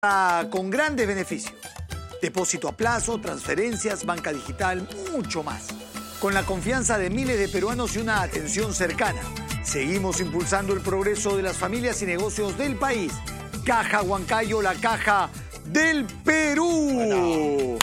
con grandes beneficios. Depósito a plazo, transferencias, banca digital, mucho más. Con la confianza de miles de peruanos y una atención cercana. Seguimos impulsando el progreso de las familias y negocios del país. Caja Huancayo, la caja del Perú.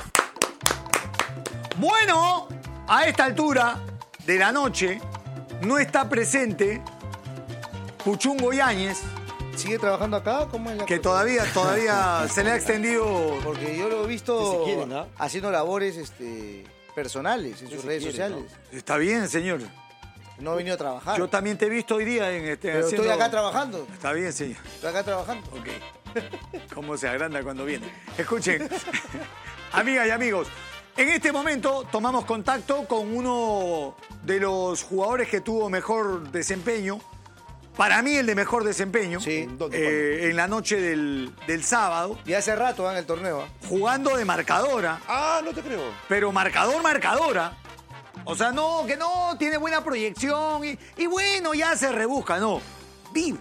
Bueno, a esta altura de la noche no está presente Puchungo Yáñez. ¿Sigue trabajando acá? ¿Cómo es la Que cosa? todavía se le ha extendido. Porque yo lo he visto Que se quiere, ¿no? haciendo labores personales en sus redes quiere, sociales. Está bien, señor. No he venido a trabajar. Yo también te he visto hoy día en Pero estoy acá trabajando. Está bien, señor. Estoy acá trabajando. Ok. Cómo se agranda cuando viene. Escuchen, amigas y amigos, en este momento tomamos contacto con uno de los jugadores que tuvo mejor desempeño. Para mí el de mejor desempeño. Sí. En la noche del sábado. Y hace rato en el torneo. Jugando de marcadora. Ah, no te creo. Pero marcadora. O sea, no, que no tiene buena proyección y bueno, ya se rebusca, no. Vivo.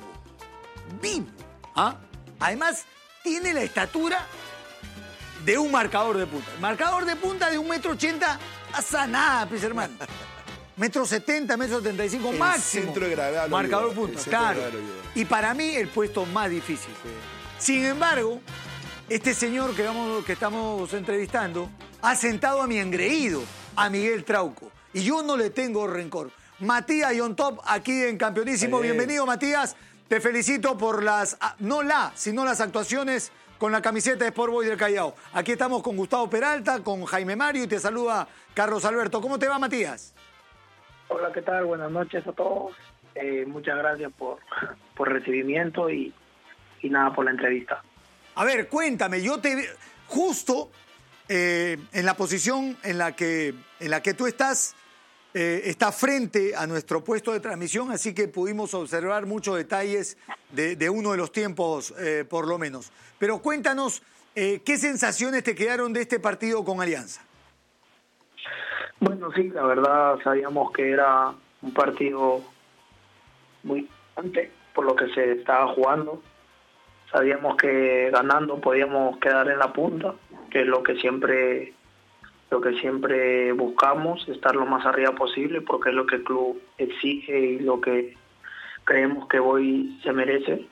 ¿Ah? Además, tiene la estatura de un marcador de punta. El marcador de punta de 1,80 m, pasa nada, pues, hermano. 1,70 m, 1,75 m máximo. Centro de gravedad. Marcador de punta, claro. Y para mí, el puesto más difícil. Sin embargo, este señor que estamos entrevistando ha sentado a mi engreído, a Miguel Trauco. Y yo no le tengo rencor. Matías y on top aquí en Campeonísimo. Bienvenido, Matías. Te felicito por sino las actuaciones con la camiseta de Sport Boys del Callao. Aquí estamos con Gustavo Peralta, con Jaime Mario y te saluda Carlos Alberto. ¿Cómo te va, Matías? Hola, ¿qué tal? Buenas noches a todos. Muchas gracias por recibimiento y nada, por la entrevista. A ver, cuéntame, yo te vi justo en la posición en la que tú estás, está frente a nuestro puesto de transmisión, así que pudimos observar muchos detalles de uno de los tiempos, por lo menos. Pero cuéntanos, ¿qué sensaciones te quedaron de este partido con Alianza? Bueno, sí, la verdad sabíamos que era un partido muy importante por lo que se estaba jugando. Sabíamos que ganando podíamos quedar en la punta, que es lo que siempre buscamos, estar lo más arriba posible, porque es lo que el club exige y lo que creemos que hoy se merece.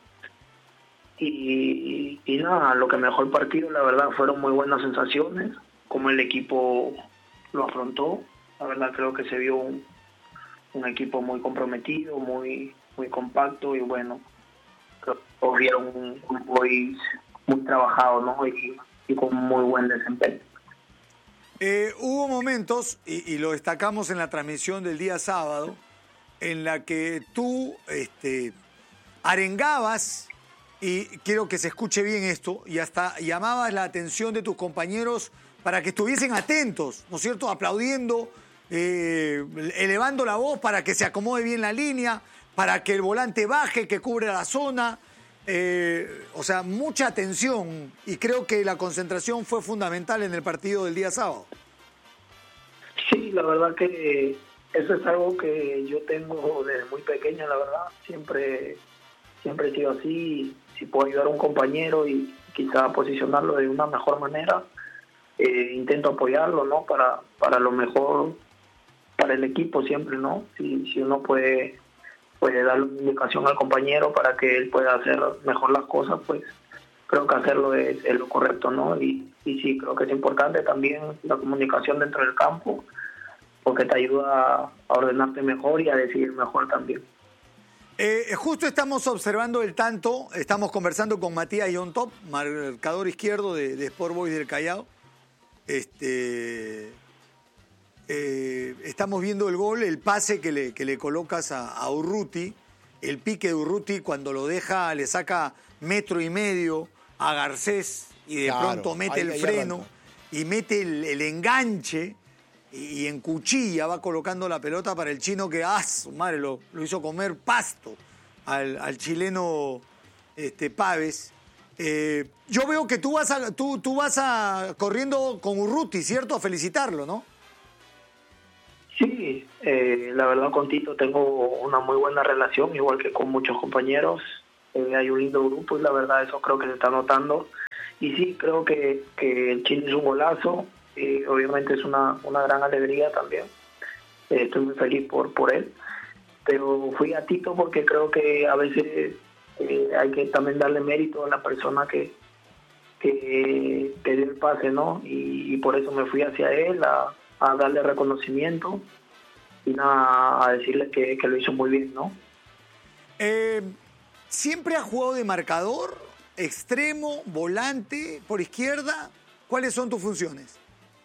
Y nada, lo que mejor partido, la verdad, fueron muy buenas sensaciones, como el equipo lo afrontó. La verdad creo que se vio un equipo muy comprometido, muy compacto y bueno, creo que vieron un Boys muy trabajado, ¿no? Y con muy buen desempeño. Hubo momentos, y lo destacamos en la transmisión del día sábado, en la que tú arengabas, y quiero que se escuche bien esto, y hasta llamabas la atención de tus compañeros para que estuviesen atentos, ¿no es cierto?, aplaudiendo, elevando la voz para que se acomode bien la línea, para que el volante baje, que cubra la zona. O sea, mucha atención, y creo que la concentración fue fundamental en el partido del día sábado. Sí, la verdad que eso es algo que yo tengo desde muy pequeña, la verdad. Siempre he sido así. Si puedo ayudar a un compañero y quizá posicionarlo de una mejor manera, intento apoyarlo, ¿no? Para lo mejor, para el equipo siempre, ¿no? Si uno puede darle una indicación al compañero para que él pueda hacer mejor las cosas, pues creo que hacerlo es lo correcto, ¿no? Y sí, creo que es importante también la comunicación dentro del campo, porque te ayuda a ordenarte mejor y a decidir mejor también. Justo estamos observando el tanto, estamos conversando con Matías on top, marcador izquierdo de Sport Boys del Callao. Estamos viendo el gol, el pase que le colocas a Urruti, el pique de Urruti cuando lo deja, le saca 1,5 m a Garcés y de pronto mete el freno arranca. Y mete el enganche y en cuchilla va colocando la pelota para el chino que, su madre, lo hizo comer pasto al chileno Paves. Yo veo que tú vas corriendo con Urruti, ¿cierto? A felicitarlo, ¿no? Sí, la verdad con Tito tengo una muy buena relación, igual que con muchos compañeros. hay un lindo grupo y la verdad eso creo que se está notando. Y sí, creo que el Chino hizo un golazo, obviamente es una gran alegría también, estoy muy feliz por él, pero fui a Tito porque creo que a veces hay que también darle mérito a la persona que dio el pase, ¿no? Y por eso me fui hacia él a darle reconocimiento y nada, a decirle que lo hizo muy bien, ¿no? ¿Siempre has jugado de marcador, extremo, volante, por izquierda? ¿Cuáles son tus funciones?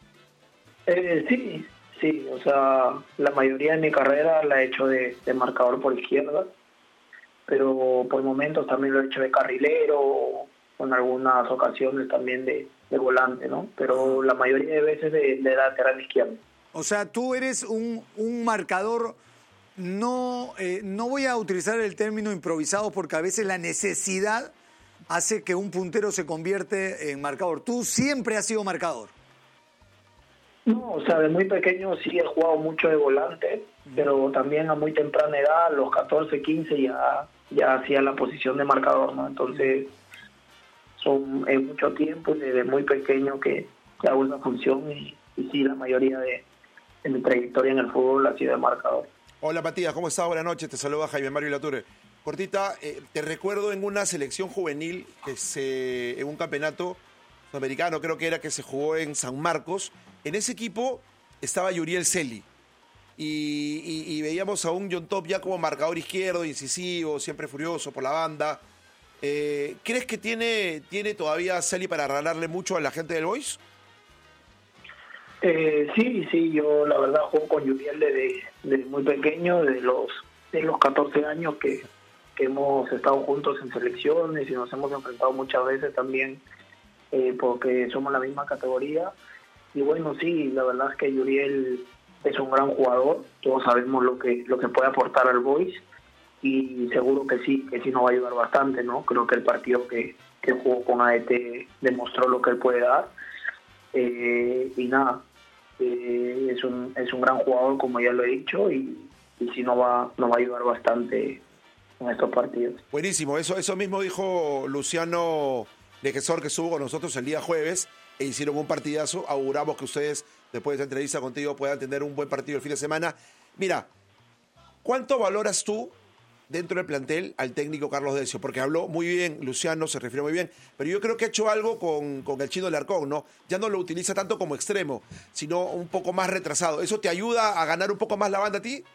Sí, o sea, la mayoría de mi carrera la he hecho de marcador por izquierda, pero por momentos también lo he hecho de carrilero, en algunas ocasiones también de volante, ¿no? Pero la mayoría de veces de lateral izquierdo. O sea, tú eres un marcador, no voy a utilizar el término improvisado porque a veces la necesidad hace que un puntero se convierte en marcador. Tú siempre has sido marcador. No, o sea, de muy pequeño sí he jugado mucho de volante, pero también a muy temprana edad, a los 14, 15 ya hacía la posición de marcador, ¿no? Entonces es mucho tiempo desde muy pequeño que hago esa función y sí, la mayoría de mi trayectoria en el fútbol ha sido de marcador. Hola Matías, ¿cómo estás? Buenas noches, te saluda Jaime Mario Lature. Cortita, te recuerdo en una selección juvenil, en un campeonato sudamericano, creo que era que se jugó en San Marcos. En ese equipo estaba Yuriel Celi y veíamos a un John Top ya como marcador izquierdo, incisivo, siempre furioso por la banda. ¿Crees que tiene todavía Celi para regalarle mucho a la gente del Boys? Sí, yo la verdad juego con Yuriel desde muy pequeño, de los 14 años que hemos estado juntos en selecciones y nos hemos enfrentado muchas veces también porque somos la misma categoría. Y bueno, sí, la verdad es que Yuriel es un gran jugador, todos sabemos lo que puede aportar al Boys y seguro que sí nos va a ayudar bastante, ¿no? Creo que el partido que jugó con AET demostró lo que él puede dar y nada, es un gran jugador como ya lo he dicho y sí nos va a ayudar bastante en estos partidos. Buenísimo, eso mismo dijo Luciano Lejesor, que estuvo con nosotros el día jueves e hicieron un partidazo. Auguramos que ustedes, después de esta entrevista contigo, puedan tener un buen partido el fin de semana. Mira, ¿cuánto valoras tú dentro del plantel al técnico Carlos Decio? Porque habló muy bien, Luciano se refirió muy bien, pero yo creo que ha hecho algo con el Chino Alarcón, ¿no? Ya no lo utiliza tanto como extremo, sino un poco más retrasado. ¿Eso te ayuda a ganar un poco más la banda a ti?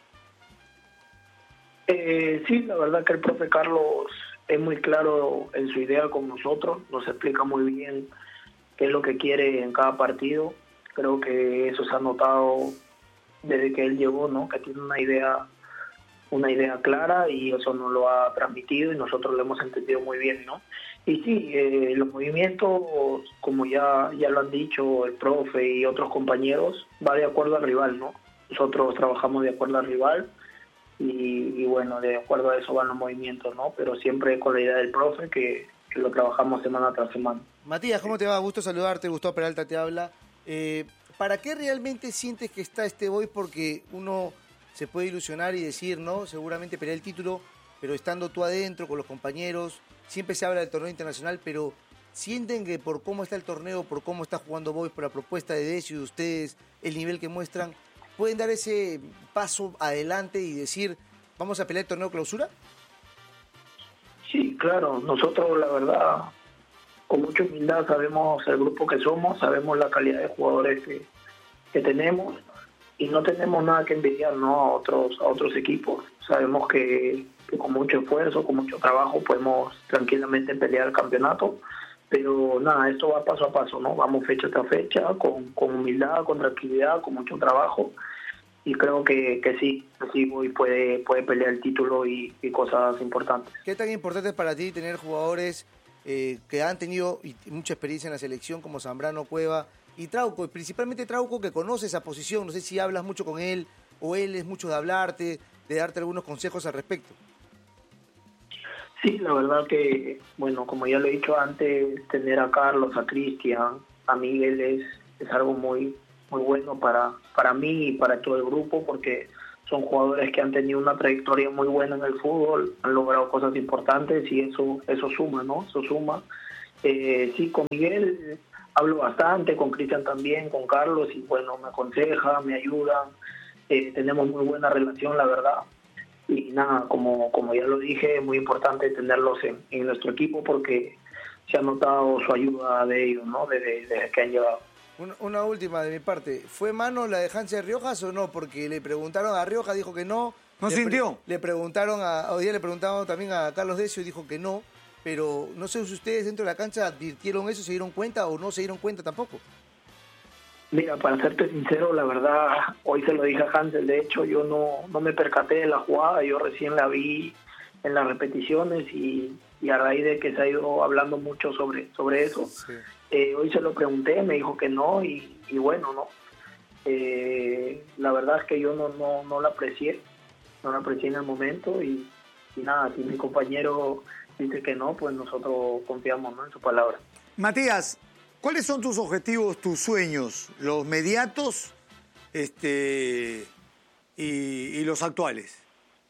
Sí, la verdad que el profe Carlos es muy claro en su idea con nosotros, nos explica muy bien qué es lo que quiere en cada partido. Creo que eso se ha notado desde que él llegó, ¿no? Que tiene una idea clara y eso nos lo ha transmitido y nosotros lo hemos entendido muy bien, ¿no? Y sí, los movimientos, como ya lo han dicho el profe y otros compañeros, va de acuerdo al rival, ¿no? Nosotros trabajamos de acuerdo al rival y bueno, de acuerdo a eso van los movimientos, ¿no? Pero siempre con la idea del profe que lo trabajamos semana tras semana. Matías, ¿cómo te va? Gusto saludarte, Gustavo Peralta te habla. ¿Para qué realmente sientes que está este Boys? Porque uno se puede ilusionar y decir, ¿no? Seguramente pelear el título, pero estando tú adentro con los compañeros, siempre se habla del torneo internacional, pero ¿sienten que por cómo está el torneo, por cómo está jugando Boys, por la propuesta de Decio y de ustedes, el nivel que muestran, pueden dar ese paso adelante y decir, vamos a pelear el torneo clausura? Sí, claro, nosotros la verdad, con mucha humildad sabemos el grupo que somos, sabemos la calidad de jugadores que tenemos y no tenemos nada que envidiar, ¿no? a otros equipos. Sabemos que con mucho esfuerzo, con mucho trabajo podemos tranquilamente pelear el campeonato, pero nada, esto va paso a paso, ¿no? Vamos fecha tras fecha, con humildad, con tranquilidad, con mucho trabajo y creo que sí Boys puede pelear el título y cosas importantes. ¿Qué tan importante es para ti tener jugadores que han tenido mucha experiencia en la selección como Zambrano, Cueva y Trauco, y principalmente Trauco, que conoce esa posición? No sé si hablas mucho con él o él es mucho de hablarte, de darte algunos consejos al respecto. Sí, la verdad que, bueno, como ya lo he dicho antes, tener a Carlos, a Cristian, a Miguel es algo muy muy bueno para mí y para todo el grupo, porque son jugadores que han tenido una trayectoria muy buena en el fútbol, han logrado cosas importantes y eso suma, ¿no? Eso suma. Sí, con Miguel hablo bastante, con Cristian también, con Carlos, y bueno, me aconseja, me ayuda, tenemos muy buena relación, la verdad. Y nada, como ya lo dije, es muy importante tenerlos en nuestro equipo porque se ha notado su ayuda de ellos, ¿no? Desde que han llegado. Una última de mi parte. ¿Fue mano la de Hanser Riojas o no? Porque le preguntaron a Riojas, dijo que no. ¿No sintió? Le preguntaron hoy día le preguntaron también a Carlos Decio y dijo que no. Pero no sé si ustedes dentro de la cancha advirtieron eso, se dieron cuenta o no se dieron cuenta tampoco. Mira, para serte sincero, la verdad, hoy se lo dije a Hansel, de hecho yo no me percaté de la jugada, yo recién la vi en las repeticiones y a raíz de que se ha ido hablando mucho sobre eso, sí. Hoy se lo pregunté, me dijo que no y bueno, no. La verdad es que yo no la aprecié, en el momento y nada, si mi compañero dice que no, pues nosotros confiamos, ¿no?, en su palabra. Matías, ¿cuáles son tus objetivos, tus sueños, los mediatos y los actuales?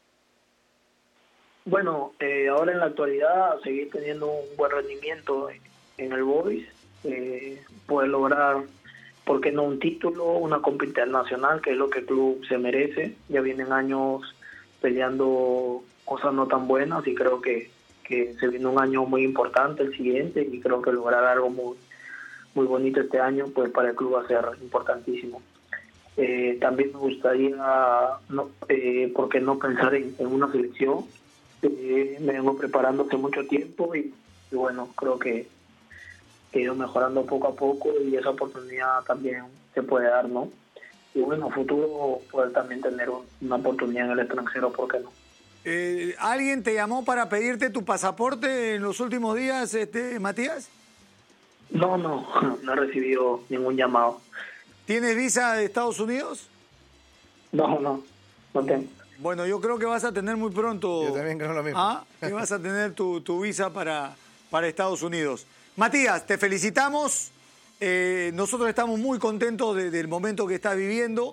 Bueno, ahora en la actualidad seguir teniendo un buen rendimiento en el Boys, poder lograr, ¿por qué no un título, una Copa Internacional, que es lo que el club se merece? Ya vienen años peleando cosas no tan buenas y creo que se viene un año muy importante el siguiente y creo que lograr algo muy bonito este año pues para el club va a ser importantísimo. También me gustaría, ¿por qué no pensar en una selección? Me vengo preparando hace mucho tiempo y bueno, creo que he ido mejorando poco a poco y esa oportunidad también se puede dar, ¿no? Y bueno, a futuro poder también tener una oportunidad en el extranjero, ¿por qué no? ¿Alguien te llamó para pedirte tu pasaporte en los últimos días, Matías? No he recibido ningún llamado. ¿Tienes visa de Estados Unidos? No tengo. Bueno, yo creo que vas a tener muy pronto. Yo también creo lo mismo. Que vas a tener tu visa para Estados Unidos. Matías, te felicitamos. Nosotros estamos muy contentos del momento que estás viviendo.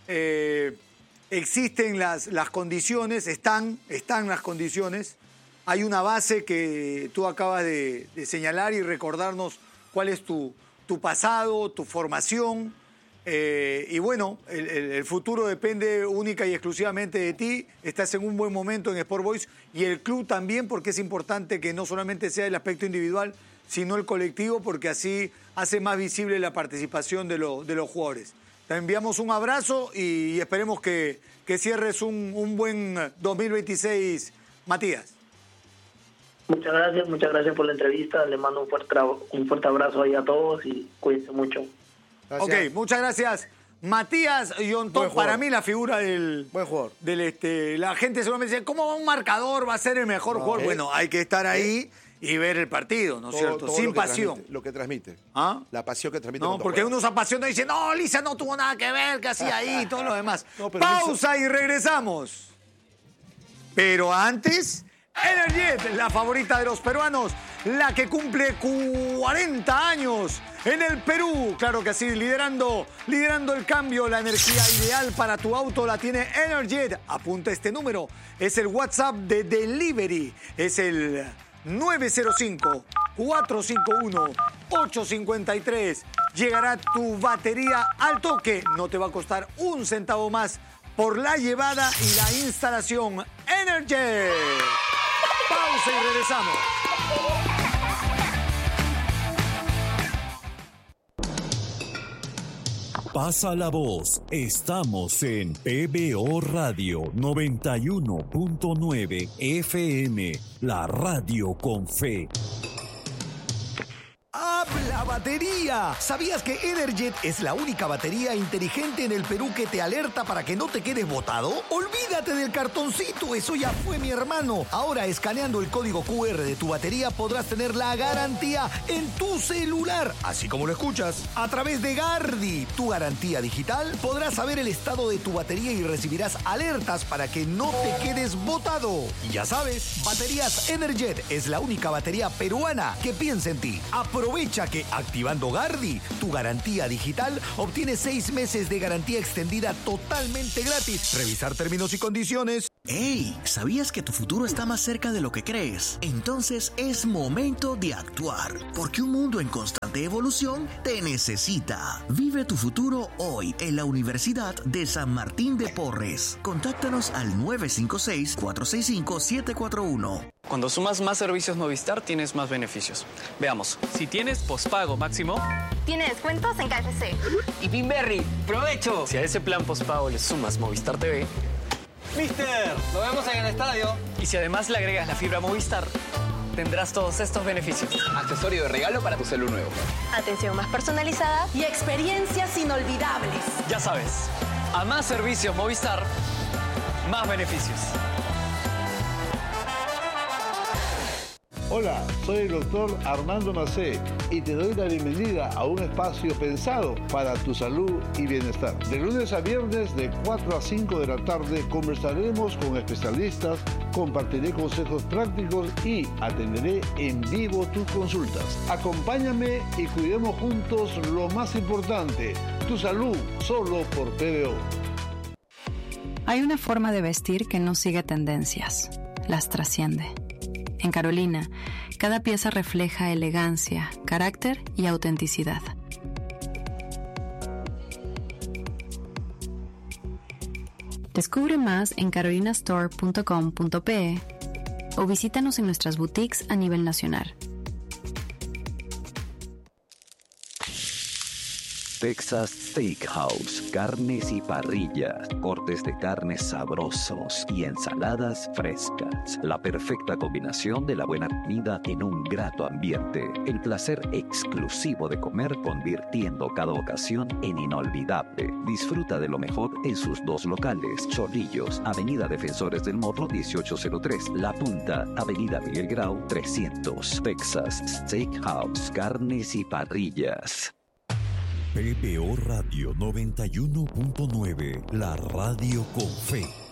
Existen las condiciones, están las condiciones. Hay una base que tú acabas de señalar y recordarnos cuál es tu pasado, tu formación. Y bueno, el futuro depende única y exclusivamente de ti. Estás en un buen momento en Sport Boys y el club también, porque es importante que no solamente sea el aspecto individual, sino el colectivo, porque así hace más visible la participación de los jugadores. Te enviamos un abrazo y esperemos que cierres un buen 2026, Matías. Muchas gracias por la entrevista. Les mando un fuerte abrazo ahí a todos y cuídense mucho. Gracias. Ok, muchas gracias. Matías Yontón, para mí la figura buen jugador. La gente seguramente dice, ¿cómo va un marcador? ¿Va a ser el mejor jugador? Bueno, hay que estar ahí y ver el partido, ¿no es cierto? Sin pasión. Lo que transmite. ¿Ah? La pasión que transmite. No, porque uno se apasiona y dice, no, Lisa no tuvo nada que ver, que hacía ahí y todo lo demás. No, pero pausa y regresamos. Pero antes, Energet, la favorita de los peruanos, la que cumple 40 años en el Perú. Claro que sí, liderando el cambio, la energía ideal para tu auto la tiene Energet. Apunta este número, es el WhatsApp de Delivery, es el 905-451-853. Llegará tu batería al toque, no te va a costar un centavo más por la llevada y la instalación. Energet. Pausa y regresamos. Pasa la voz. Estamos en PBO Radio 91.9 FM, la radio con fe. ¡Habla batería! ¿Sabías que Energet es la única batería inteligente en el Perú que te alerta para que no te quedes botado? ¡Olvídate del cartoncito! Eso ya fue, mi hermano. Ahora, escaneando el código QR de tu batería, podrás tener la garantía en tu celular. Así como lo escuchas. A través de Gardi, tu garantía digital, podrás saber el estado de tu batería y recibirás alertas para que no te quedes botado. Y ya sabes, Baterías Energet es la única batería peruana que piensa en ti. Aprovecha que Activando Gardi, tu garantía digital, obtienes 6 meses de garantía extendida totalmente gratis. Revisar términos y condiciones. ¡Ey! ¿Sabías que tu futuro está más cerca de lo que crees? Entonces es momento de actuar, porque un mundo en constante evolución te necesita. Vive tu futuro hoy en la Universidad de San Martín de Porres. Contáctanos al 956-465-741. Cuando sumas más servicios Movistar, tienes más beneficios. Veamos, si tienes pospago máximo... Tiene descuentos en KFC. Y Pinberry, ¡provecho! Si a ese plan pospago le sumas Movistar TV... ¡Mister! ¡Nos vemos en el estadio! Y si además le agregas la fibra Movistar, tendrás todos estos beneficios. Accesorio de regalo para tu celu nuevo. Atención más personalizada y experiencias inolvidables. Ya sabes, a más servicios Movistar, más beneficios. Hola, soy el doctor Armando Macé y te doy la bienvenida a un espacio pensado para tu salud y bienestar. De lunes a viernes de 4 a 5 de la tarde conversaremos con especialistas, compartiré consejos prácticos y atenderé en vivo tus consultas. Acompáñame y cuidemos juntos lo más importante, tu salud, solo por PBO. Hay una forma de vestir que no sigue tendencias, las trasciende. En Carolina, cada pieza refleja elegancia, carácter y autenticidad. Descubre más en carolinastore.com.pe o visítanos en nuestras boutiques a nivel nacional. Texas Steakhouse, carnes y parrillas, cortes de carnes sabrosos y ensaladas frescas. La perfecta combinación de la buena comida en un grato ambiente. El placer exclusivo de comer convirtiendo cada ocasión en inolvidable. Disfruta de lo mejor en sus 2 locales. Chorrillos, Avenida Defensores del Morro 1803. La Punta, Avenida Miguel Grau 300. Texas Steakhouse, carnes y parrillas. PBO Radio 91.9, la radio con fe.